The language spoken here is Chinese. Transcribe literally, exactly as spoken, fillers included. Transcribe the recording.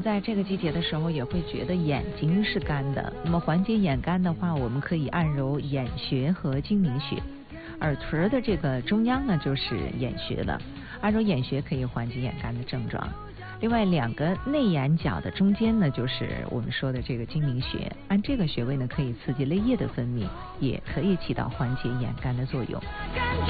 在这个季节的时候也会觉得眼睛是干的，那么缓解眼干的话，我们可以按揉眼穴和睛明穴。耳垂的这个中央呢就是眼穴了，按揉眼穴可以缓解眼干的症状。另外两个内眼角的中间呢就是我们说的这个睛明穴，按这个穴位呢可以刺激泪液的分泌，也可以起到缓解眼干的作用。